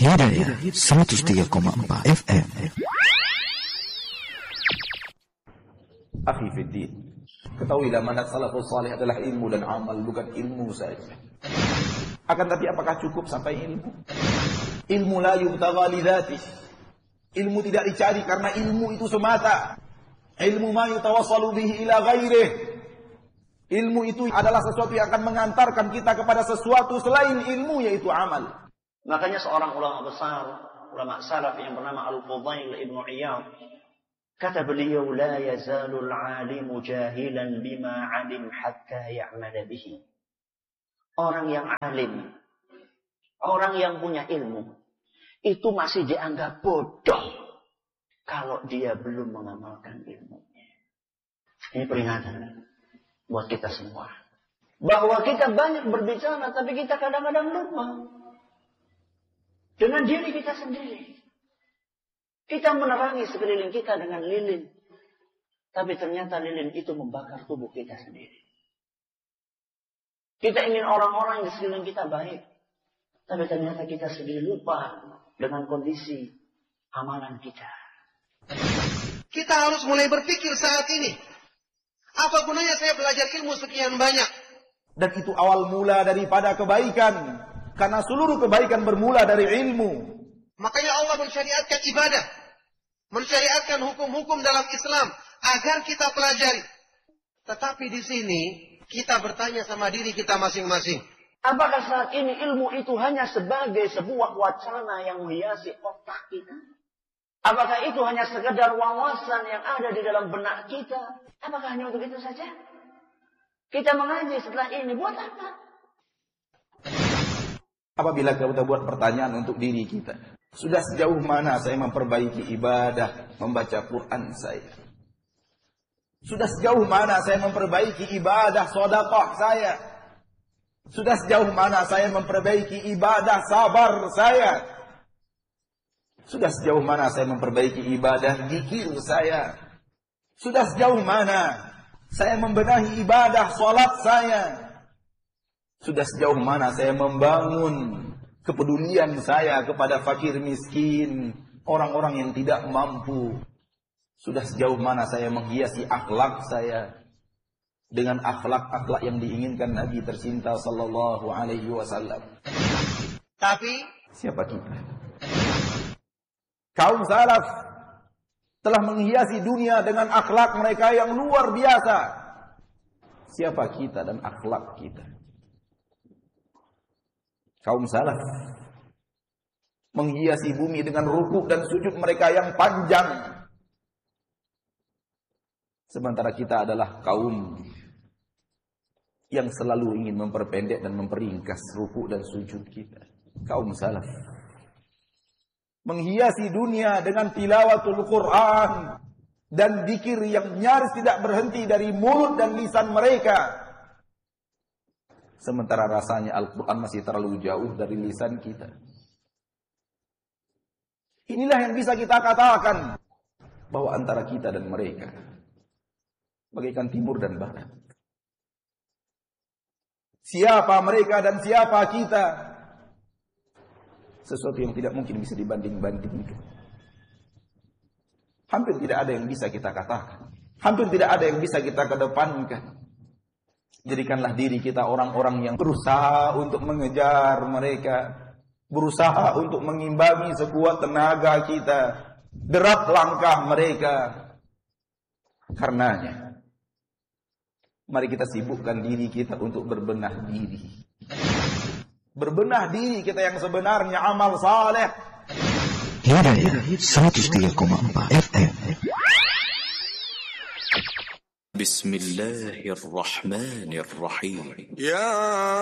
Hidayah 103,4 FM. Akhi fiddin, ketahuilah manhaj salafus salih adalah ilmu dan amal, bukan ilmu saja. Akan tapi apakah cukup sampai ilmu? Ilmu la yubtagha li dzatih. Ilmu tidak dicari karena ilmu itu semata. Ilmu ma yutawassalu bihi ila ghairih. Ilmu itu adalah sesuatu yang akan mengantarkan kita kepada sesuatu selain ilmu, yaitu amal. Makanya seorang ulama besar, ulama salaf yang bernama Al-Fudail Ibn Iyad, kata beliau, la yazalul alimu jahilan bima alim hatta ya'mala bihi. Orang yang alim, orang yang punya ilmu, itu masih dianggap bodoh kalau dia belum mengamalkan ilmunya. Ini peringatan buat kita semua. Bahwa kita banyak berbicara, tapi kita kadang-kadang lupa dengan diri kita sendiri. Kita menerangi sekeliling kita dengan lilin, tapi ternyata lilin itu membakar tubuh kita sendiri. Kita ingin orang-orang di sekeliling kita baik, tapi ternyata kita sendiri lupa dengan kondisi amalan kita. Kita harus mulai berpikir saat ini, apa gunanya saya belajar ilmu sekian banyak? Dan itu awal mula daripada kebaikan, karena seluruh kebaikan bermula dari ilmu. Makanya Allah mensyariatkan ibadah, mensyariatkan hukum-hukum dalam Islam agar kita pelajari. Tetapi di sini kita bertanya sama diri kita masing-masing. Apakah saat ini ilmu itu hanya sebagai sebuah wacana yang menghiasi otak kita? Apakah itu hanya sekedar wawasan yang ada di dalam benak kita? Apakah hanya untuk itu saja? Kita mengaji setelah ini buat apa? Apabila kita buat pertanyaan untuk diri kita, sudah sejauh mana saya memperbaiki ibadah membaca Quran saya? Sudah sejauh mana saya memperbaiki ibadah sedekah saya? Sudah sejauh mana saya memperbaiki ibadah sabar saya? Sudah sejauh mana saya memperbaiki ibadah zikir saya? Sudah sejauh mana saya membenahi ibadah salat saya? Sudah sejauh mana saya membangun kepedulian saya kepada fakir miskin, orang-orang yang tidak mampu? Sudah sejauh mana saya menghiasi akhlak saya dengan akhlak-akhlak yang diinginkan Nabi tercinta sallallahu alaihi wasallam? Tapi siapa kita? Kaum salaf telah menghiasi dunia dengan akhlak mereka yang luar biasa. Siapa kita dan akhlak kita? Kaum salaf menghiasi bumi dengan rukuk dan sujud mereka yang panjang. Sementara kita adalah kaum yang selalu ingin memperpendek dan memperingkas rukuk dan sujud kita. Kaum salaf menghiasi dunia dengan tilawatul Quran dan zikir yang nyaris tidak berhenti dari mulut dan lisan mereka. Sementara rasanya Al-Quran masih terlalu jauh dari lisan kita. Inilah yang bisa kita katakan bahwa antara kita dan mereka bagaikan timur dan barat. Siapa mereka dan siapa kita? Sesuatu yang tidak mungkin bisa dibanding-bandingkan. Hampir tidak ada yang bisa kita katakan. Hampir tidak ada yang bisa kita kedepankan. Jadikanlah diri kita orang-orang yang berusaha untuk mengejar mereka, berusaha untuk mengimbangi sekuat tenaga kita, derap langkah mereka. Karenanya, mari kita sibukkan diri kita untuk berbenah diri. Berbenah diri kita yang sebenarnya amal saleh. Hidayah 103,4 FM. Bismillahirrahmanirrahim. Ya